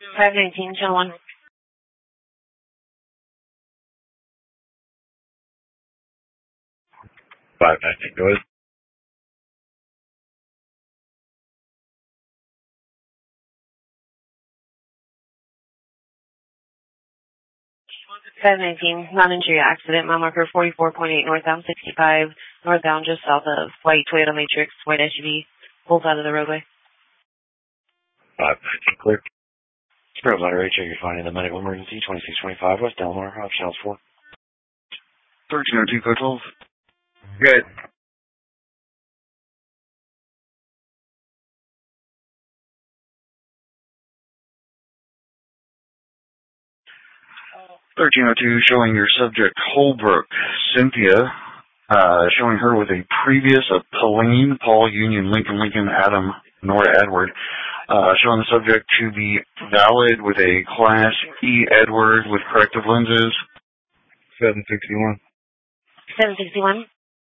519, channel 1. 519, go ahead. Non-injury accident, mile marker 44.8, northbound 65, northbound just south of white Toyota Matrix, white SUV, pulls out of the roadway. 519, clear. Sparrow Letter H, you're finding the medical emergency, 2625 West Delmar, option 4. 1302, code 12. Good. Showing your subject Holbrook, Cynthia, showing her with a previous of Pauline, Paul, Union, Lincoln, Adam, Nora, Edward, showing the subject to be valid with a Class E Edward with corrective lenses. 761. 761.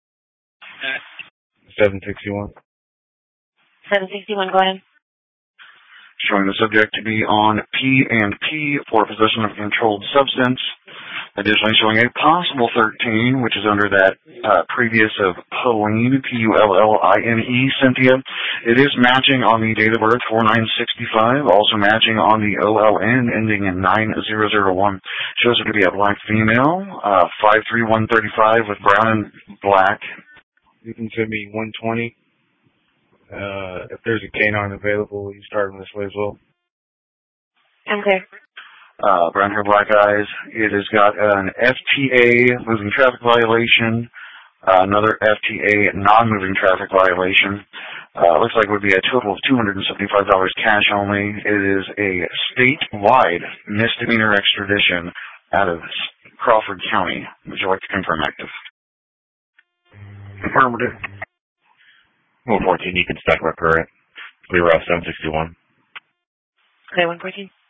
761. 761, go ahead. Showing the subject to be on P&P for possession of a controlled substance. Additionally, showing a possible 13, which is under that previous of Pauline, P-U-L-L-I-N-E, Cynthia. It is matching on the date of birth, 4965, also matching on the OLN, ending in 9001. Shows her to be a black female, 5'3", 135, with brown and black. You can send me 120. If there's a canine available, you start them this way as well. Okay. Brown hair, black eyes. It has got an FTA moving traffic violation, another FTA non-moving traffic violation. Looks like it would be a total of $275 cash only. It is a statewide misdemeanor extradition out of Crawford County. Would you like to confirm active? Affirmative. 114, you can stack my current. Clear off 761. Okay, 114.